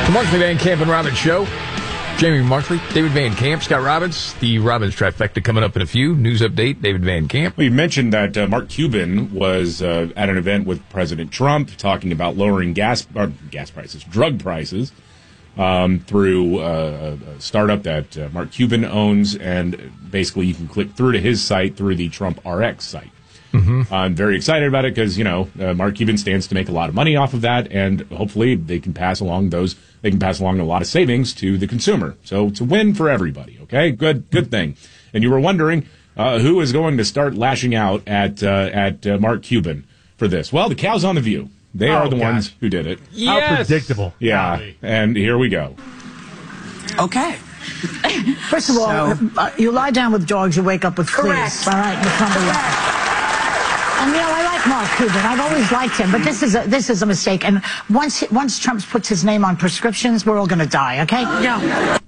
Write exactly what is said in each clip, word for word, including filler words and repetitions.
The Markley Van Camp and Robbins Show. Jamie Markley, David Van Camp, Scott Robbins. The Robbins trifecta coming up in a few. News update, David Van Camp. Well, you mentioned that uh, Mark Cuban was uh, at an event with President Trump talking about lowering gas or gas prices, drug prices, um, through uh, a startup that uh, Mark Cuban owns, and basically you can click through to his site through the Trump R X site. Mm-hmm. I'm very excited about it because, you know, uh, Mark Cuban stands to make a lot of money off of that, and hopefully they can pass along those, they can pass along a lot of savings to the consumer. So it's a win for everybody, okay? Good, good thing. And you were wondering uh, who is going to start lashing out at uh, at uh, Mark Cuban for this. Well, the Cows on the View. They oh, are the gosh. ones who did it. Yes. How predictable. Yeah, Golly. And here we go. Okay. First of all, So- uh, you lie down with dogs, you wake up with Correct. fleas. All right, you crumble your- And, you know, I like Mark Cuban. I've always liked him, but this is a, this is a mistake. And once once Trump puts his name on prescriptions, we're all going to die, okay? Yeah.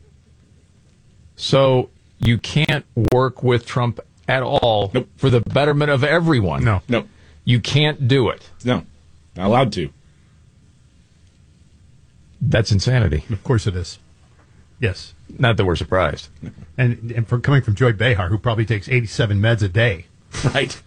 So you can't work with Trump at all Nope. for the betterment of everyone. No. No, You can't do it. no, not allowed to. That's insanity. Of course it is. Yes. Not that we're surprised. And, and for coming from Joy Behar, who probably takes eighty-seven meds a day. Right.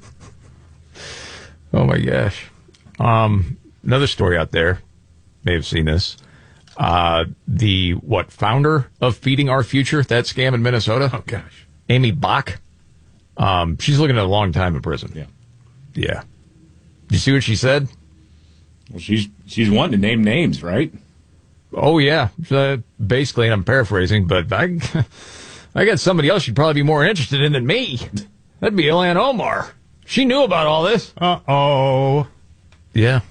Oh, my gosh. Um, another story out there, may have seen this. Uh, the, what, founder of Feeding Our Future, that scam in Minnesota? Oh, gosh. Amy Bach. Um, she's looking at a long time in prison. Yeah. Yeah. Did you see what she said? Well, she's she's wanting to name names, right? Oh, yeah. Uh, basically, and I'm paraphrasing, but I, I got somebody else you'd probably be more interested in than me. That'd be Ilhan Omar. She knew about all this. Uh-oh. Yeah.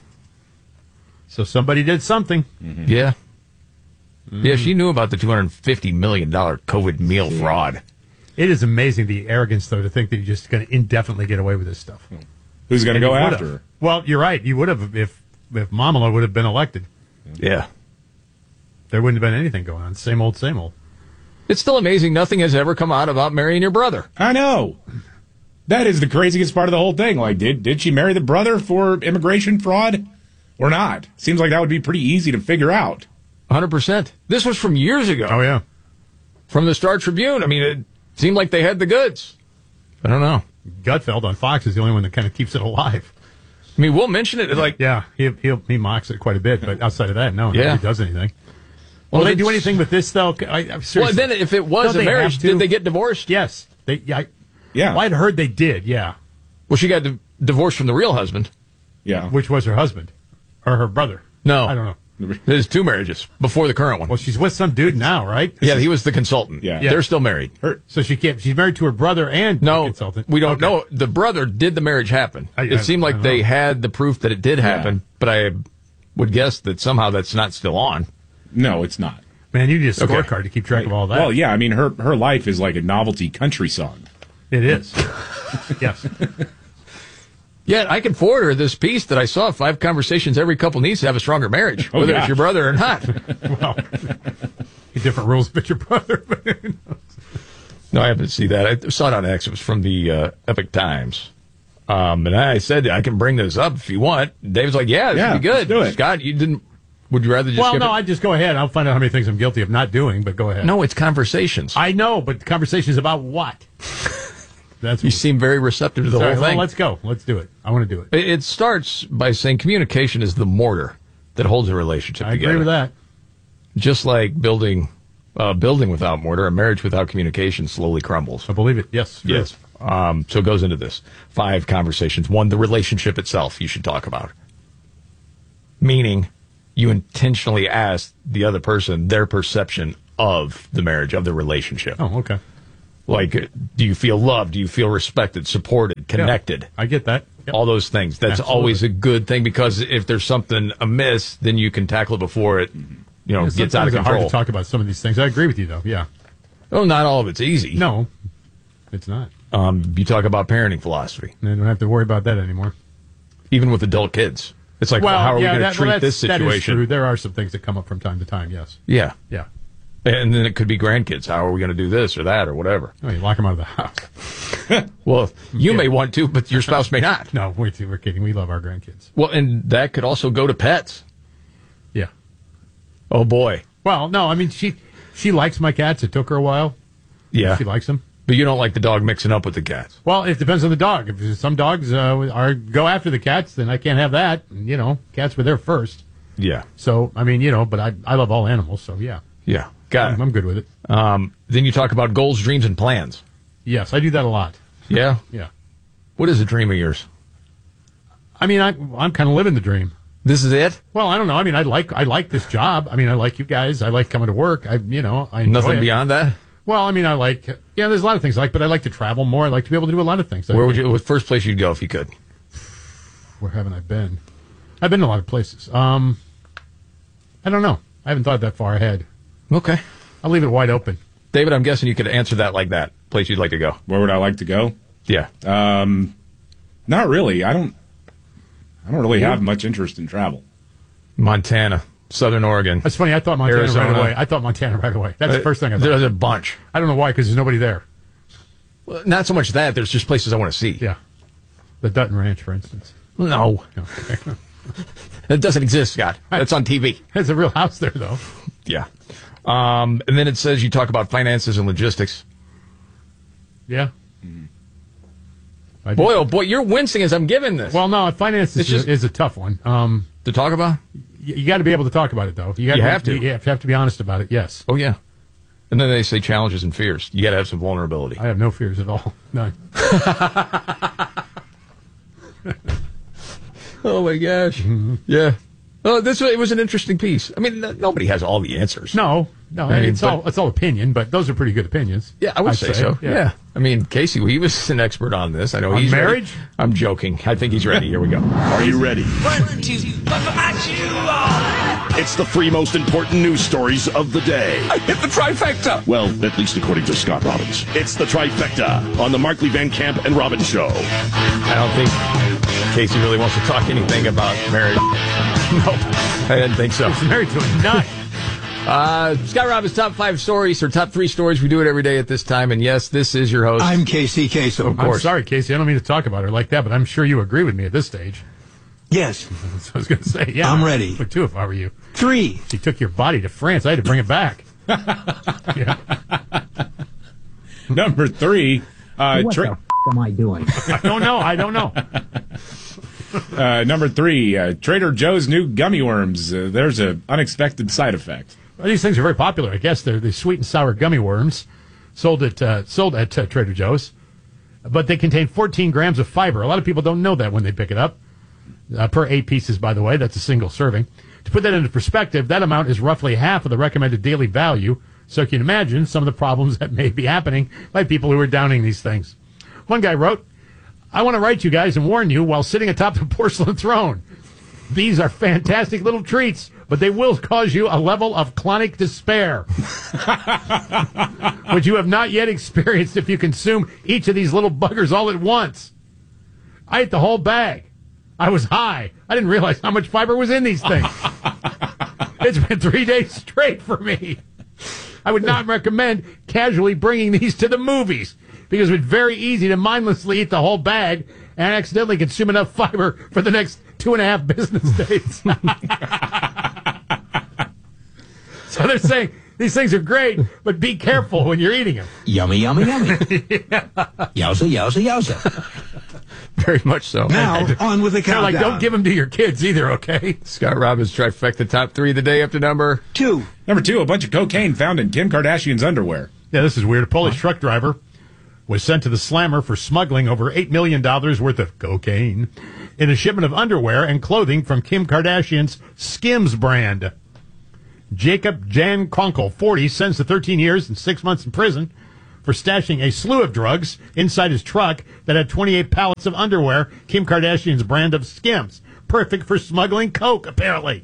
So somebody did something. Mm-hmm. Yeah. Mm-hmm. Yeah, she knew about the two hundred fifty million dollars COVID meal fraud. It is amazing, the arrogance, though, to think that you're just going to indefinitely get away with this stuff. Who's going to go You after would've. her? Well, you're right. You would have if, if Mamala would have been elected. Yeah. There wouldn't have been anything going on. Same old, same old. It's still amazing nothing has ever come out about marrying your brother. I know. That is the craziest part of the whole thing. Like, did did she marry the brother for immigration fraud or not? Seems like that would be pretty easy to figure out. one hundred percent. This was from years ago. Oh, yeah. From the Star Tribune. I mean, it seemed like they had the goods. I don't know. Gutfeld on Fox is the only one that kind of keeps it alive. I mean, we'll mention it like... Yeah, he he he mocks it quite a bit, but outside of that, no, Yeah. nobody does anything. Well, Will they it's- do anything with this, though? I, I, Well, seriously. then if it was Don't a they marriage, have to? did they get divorced? Yes. They, yeah, I, Yeah. well, I'd heard they did, yeah. Well, she got di- divorced from the real husband. Yeah. Which was her husband. Or her brother. No. I don't know. There's two marriages before the current one. Well, she's with some dude now, right? Yeah, he was the consultant. Yeah. They're still married. Her, So she can't, she's married to her brother and No, the consultant. we don't Okay. know. The brother, did the marriage happen? I- it I- seemed I like don't they know. had the proof that it did happen, but I would guess that somehow that's not still on. no, it's not. Man, you need a Okay. scorecard to keep track of all that. Well, yeah, I mean, her her life is like a novelty country song. It is. Yes. Yeah, I can forward her this piece that I saw. Five conversations every couple needs to have a stronger marriage, Oh, whether gosh. it's your brother or not. Well, different rules with your brother. No, I haven't seen that. I saw it on X. It was from the uh, Epic Times. Um, and I said, I can bring this up if you want. Dave's like, yeah, this Yeah, would be good. let's do it. Scott, you didn't, would you rather just Well, skip no, it? I just go ahead. I'll find out how many things I'm guilty of not doing, but go ahead. No, it's conversations. I know, but the conversation is about what? That's you seem very receptive to the Sorry, whole well, thing. let's go. Let's do it. I want to do it. It it starts by saying communication is the mortar that holds a relationship I together. agree with that. Just like building, uh, building without mortar, a marriage without communication slowly crumbles. I believe it. Yes. sure. Yes. Um, so it goes into this. Five conversations. One, the relationship itself you should talk about. Meaning, you intentionally ask the other person their perception of the marriage, of the relationship. Oh, okay. Like, uh, do you feel loved? Do you feel respected, supported, connected? Yeah, I get that. Yep. All those things. That's Absolutely. always a good thing because if there's something amiss, then you can tackle it before it, you know, Yeah, gets out of sometimes it's hard control. to talk about some of these things. I agree with you, though. Yeah. Oh, not all of it's easy. No, it's not. Um, you talk about parenting philosophy, I don't have to worry about that anymore. even with adult kids. It's like, Well, well, how are yeah, we going that- to treat well, this that's- That is situation? true. There are some things that come up from time to time, yes. Yeah. Yeah. And then it could be grandkids. How are we going to do this or that or whatever? Oh, you lock them out of the house. Well, you Yeah. may want to, but your spouse may not. No, we're, we're kidding. We love our grandkids. Well, and that could also go to pets. Yeah. Oh, boy. Well, no, I mean, she she likes my cats. It took her a while. Yeah. She likes them. But you don't like the dog mixing up with the cats. Well, it depends on the dog. If some dogs uh, are go after the cats, then I can't have that. And, you know, cats were there first. Yeah. So, I mean, you know, but I I love all animals, so yeah. Yeah. Got I'm, it. I'm good with it. Um, then you talk about goals, dreams, and plans. Yes, I do that a lot. Yeah? Yeah. What is a dream of yours? I mean, I, I'm kind of living the dream. This is it? Well, I don't know. I mean, I like I like this job. I mean, I like you guys. I like coming to work. I, you know, I enjoy Nothing it. beyond that? Well, I mean, I like, yeah, there's a lot of things I like, but I like to travel more. I like to be able to do a lot of things. Where would you, what first place you'd go if you could? Where haven't I been? I've been to a lot of places. Um, I don't know. I haven't thought that far ahead. Okay. I'll leave it wide open. David, I'm guessing you could answer that like that. Place you'd like to go. Where would I like to go? Yeah. Um, not really. I don't. I don't really have much interest in travel. Montana, Southern Oregon. That's funny. I thought Montana Arizona. right away. I thought Montana right away. That's the first thing I thought. There's a bunch. I don't know why, because there's nobody there. Well, not so much that. There's just places I want to see. Yeah. The Dutton Ranch, for instance. No. Okay. It doesn't exist, Scott. That's on T V. There's a real house there, though. Yeah. Um, and then it says you talk about finances and logistics. Yeah. I do. Boy, oh boy, you're wincing as I'm giving this. Well, no, finance is, It's just- is a tough one. Um, to talk about? you, you got to be able to talk about it, though. You, gotta You be- have to. You have, have to be honest about it. Yes. Oh, yeah. And then they say challenges and fears. You got to have some vulnerability. I have no fears at all. None. Oh, my gosh. Yeah. Oh, this it was an interesting piece. I mean, n- nobody has all the answers. No, no, I mean, it's but- all it's all opinion, but those are pretty good opinions. Yeah, I would I'd say, so. Yeah. I mean, Casey, he was an expert on this. I know On he's ready. marriage? I'm joking. I think he's ready. Here we go. Are you ready? It's the three most important news stories of the day. I hit the trifecta. Well, at least according to Scott Robbins. It's the trifecta on the Markley Van Camp and Robbins Show. I don't think Casey really wants to talk anything about marriage. No, I didn't think so. He's married to a nut. Uh, Scott Robbins' top five stories, or top three stories. We do it every day at this time. And yes, this is your host. I'm Casey Kasem. Of I'm course. sorry, Casey. I don't mean to talk about her like that, but I'm sure you agree with me at this stage. Yes. So I was going to say, yeah. I'm ready. But two, if I were you. Three. She took your body to France. I had to bring it back. Yeah. Number three. Uh, What tra- the f- am I doing? I don't know. I don't know. uh, number three. Uh, Trader Joe's new gummy worms. Uh, there's an unexpected side effect. Well, these things are very popular. I guess they're the sweet and sour gummy worms sold at uh, sold at uh, Trader Joe's, but they contain fourteen grams of fiber. A lot of people don't know that when they pick it up. Uh, per eight pieces, by the way, that's a single serving. To put that into perspective, that amount is roughly half of the recommended daily value. So you can imagine some of the problems that may be happening by people who are downing these things. One guy wrote, "I want to write you guys and warn you while sitting atop the porcelain throne. These are fantastic little treats, but they will cause you a level of chronic despair, which you have not yet experienced if you consume each of these little buggers all at once. I ate the whole bag. I was high. I didn't realize how much fiber was in these things. It's been three days straight for me. I would not recommend casually bringing these to the movies because it's very easy to mindlessly eat the whole bag and accidentally consume enough fiber for the next two and a half business days." So they're saying these things are great, but be careful when you're eating them. Yummy, yummy, yummy. Yowza, yowza, yowza. Very much so. Now, on with the They're countdown. like, don't give them to your kids either, okay? Scott Robbins' trifecta top three of the day after number. Two. Number two. A bunch of cocaine found in Kim Kardashian's underwear. Yeah, this is weird. A Polish truck driver was sent to the slammer for smuggling over eight million dollars worth of cocaine in a shipment of underwear and clothing from Kim Kardashian's Skims brand. Jacob Jan Kronkel, forty, sentenced to thirteen years and six months in prison for stashing a slew of drugs inside his truck that had twenty-eight pallets of underwear, Kim Kardashian's brand of Skims. Perfect for smuggling coke, apparently.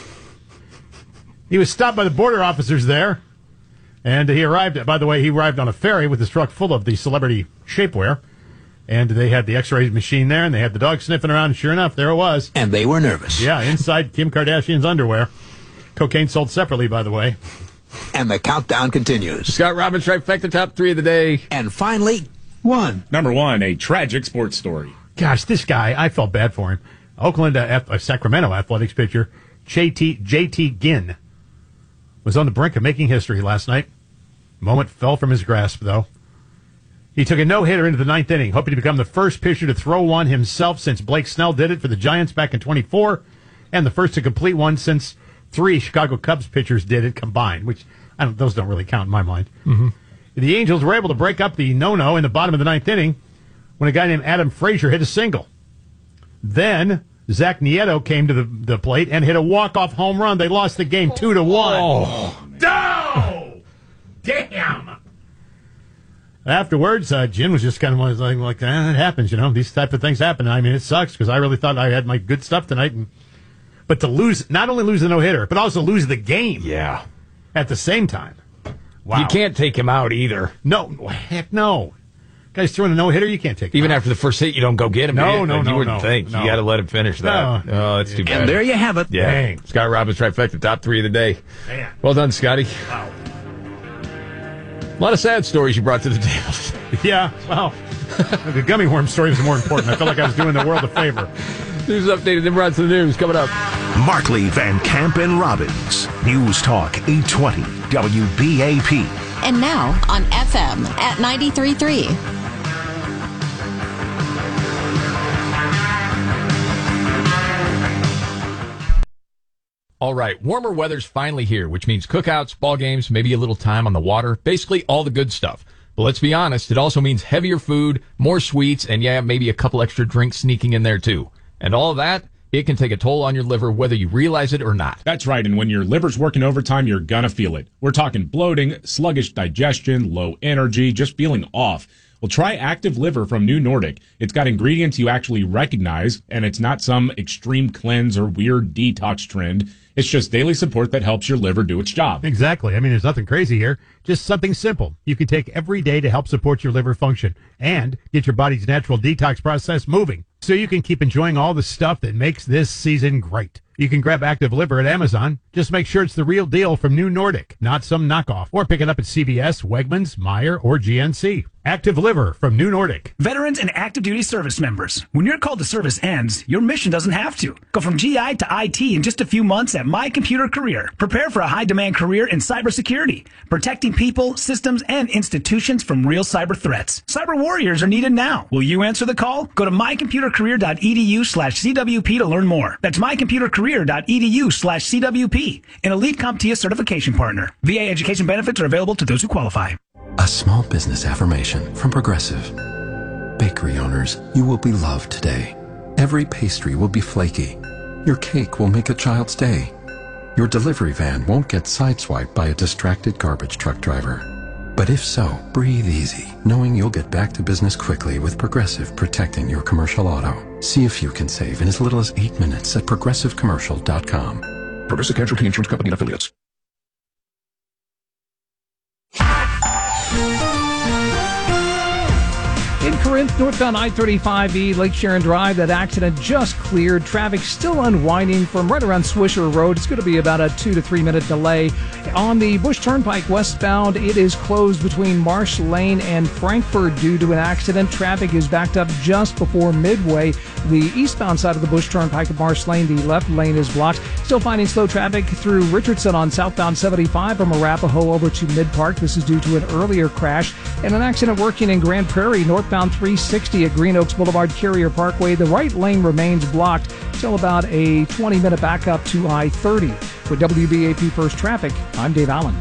He was stopped by the border officers there. And he arrived, by the way, he arrived on a ferry with his truck full of the celebrity shapewear. And they had the x-ray machine there, and they had the dog sniffing around, and sure enough, there it was. And they were nervous. Yeah, inside Kim Kardashian's underwear. Cocaine sold separately, by the way. And the countdown continues. Scott Robbins' trifecta top three of the day. And finally, one. Number one. A tragic sports story. Gosh, this guy, I felt bad for him. Oakland, uh, F- uh, Sacramento athletics pitcher, J T J T Ginn, was on the brink of making history last night. Moment fell from his grasp, though. He took a no-hitter into the ninth inning, hoping to become the first pitcher to throw one himself since Blake Snell did it for the Giants back in twenty-four, and the first to complete one since three Chicago Cubs pitchers did it combined, which I don't, those don't really count in my mind. Mm-hmm. The Angels were able to break up the no-no in the bottom of the ninth inning when a guy named Adam Frazier hit a single. Then Zach Nieto came to the, the plate and hit a walk-off home run. They lost the game two to one. Oh, no! Damn! Afterwards, uh, Jim was just kind of like, like eh, it happens, you know. These type of things happen. I mean, it sucks because I really thought I had my good stuff tonight. And, but to lose, not only lose the no-hitter, but also lose the game. Yeah. At the same time. Wow. You can't take him out either. No, heck no. Guy's throwing a no-hitter, you can't take him Even out. after the first hit, you don't go get him. No, you, no, you no, wouldn't no, think. no. You got to let him finish that. No. Oh, that's too bad. And there you have it. Yeah. Dang. Scott Robbins trifecta, top three of the day. Man. Well done, Scotty. Wow. A lot of sad stories you brought to the table. Yeah, well, the gummy worm story was more important. I felt like I was doing the world a favor. News updated, then brought to the news. Coming up. Markley, Van Camp, and Robbins. News Talk eight twenty W B A P. And now on F M at ninety-three point three. All right, warmer weather's finally here, which means cookouts, ball games, maybe a little time on the water, basically all the good stuff. But let's be honest, it also means heavier food, more sweets, and yeah, maybe a couple extra drinks sneaking in there too. And all of that, it can take a toll on your liver whether you realize it or not. That's right, and when your liver's working overtime, you're gonna feel it. We're talking bloating, sluggish digestion, low energy, just feeling off. Well, try Active Liver from New Nordic. It's got ingredients you actually recognize, and it's not some extreme cleanse or weird detox trend. It's just daily support that helps your liver do its job. Exactly. I mean, there's nothing crazy here. Just something simple you can take every day to help support your liver function and get your body's natural detox process moving so you can keep enjoying all the stuff that makes this season great. You can grab Active Liver at Amazon. Just make sure it's the real deal from New Nordic, not some knockoff. Or pick it up at C V S, Wegmans, Meijer, or G N C. Active Liver from New Nordic. Veterans and active duty service members. When your call to service ends, your mission doesn't have to. Go from G I to I T in just a few months at My Computer Career. Prepare for a high-demand career in cybersecurity, protecting people, systems, and institutions from real cyber threats. Cyber warriors are needed now. Will you answer the call? Go to mycomputercareer.edu slash CWP to learn more. That's mycomputercareer.edu slash CWP, an elite CompTIA certification partner. V A education benefits are available to those who qualify. A small business affirmation from Progressive. Bakery owners, you will be loved today. Every pastry will be flaky. Your cake will make a child's day. Your delivery van won't get sideswiped by a distracted garbage truck driver. But if so, breathe easy, knowing you'll get back to business quickly with Progressive protecting your commercial auto. See if you can save in as little as eight minutes at progressive commercial dot com. Progressive Casualty Insurance Company and Affiliates. In Corinth, northbound I thirty-five E, Lake Sharon Drive, that accident just cleared. Traffic still unwinding from right around Swisher Road. It's going to be about a two to three minute delay. On the Bush Turnpike westbound, it is closed between Marsh Lane and Frankford due to an accident. Traffic is backed up just before Midway. The eastbound side of the Bush Turnpike at Marsh Lane, the left lane is blocked. Still finding slow traffic through Richardson on southbound seventy-five from Arapahoe over to Mid Park. This is due to an earlier crash and an accident working in Grand Prairie, northbound three sixty at Green Oaks Boulevard, Carrier Parkway. The right lane remains blocked. Still about a twenty minute backup to I thirty. With W B A P First Traffic, I'm Dave Allen.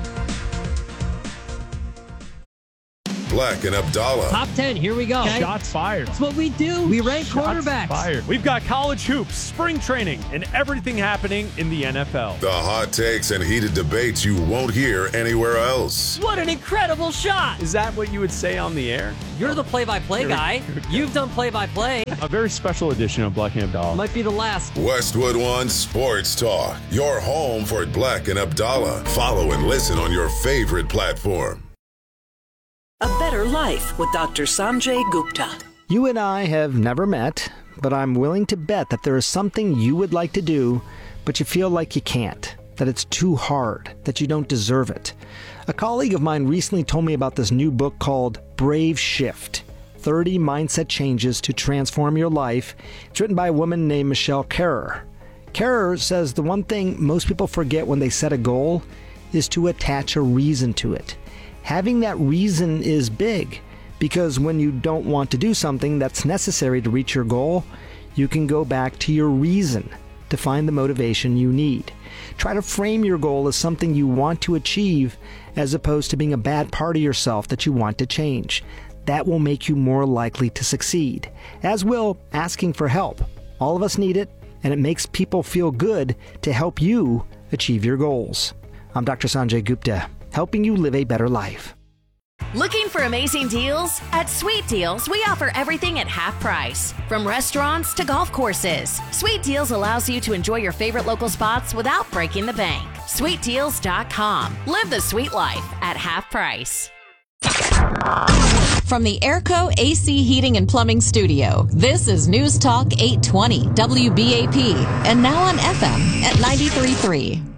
Black and Abdallah. Top ten, here we go. Okay. Shots fired. That's what we do. We rank Shots quarterbacks. Fired. We've got college hoops, spring training, and everything happening in the N F L. The hot takes and heated debates you won't hear anywhere else. What an incredible shot. Is that what you would say on the air? You're the play-by-play guy. You've done play-by-play. A very special edition of Black and Abdallah. Might be the last. Westwood One Sports Talk. Your home for Black and Abdallah. Follow and listen on your favorite platform. A Better Life with Doctor Sanjay Gupta. You and I have never met, but I'm willing to bet that there is something you would like to do, but you feel like you can't, that it's too hard, that you don't deserve it. A colleague of mine recently told me about this new book called Brave Shift, thirty Mindset Changes to Transform Your Life. It's written by a woman named Michelle Carrer. Carrer says the one thing most people forget when they set a goal is to attach a reason to it. Having that reason is big, because when you don't want to do something that's necessary to reach your goal, you can go back to your reason to find the motivation you need. Try to frame your goal as something you want to achieve as opposed to being a bad part of yourself that you want to change. That will make you more likely to succeed, as will asking for help. All of us need it, and it makes people feel good to help you achieve your goals. I'm Doctor Sanjay Gupta, helping you live a better life. Looking for amazing deals? At Sweet Deals, we offer everything at half price. From restaurants to golf courses, Sweet Deals allows you to enjoy your favorite local spots without breaking the bank. sweet deals dot com. Live the sweet life at half price. From the Airco A C Heating and Plumbing Studio, this is News Talk eight twenty W B A P, and now on F M at ninety-three point three.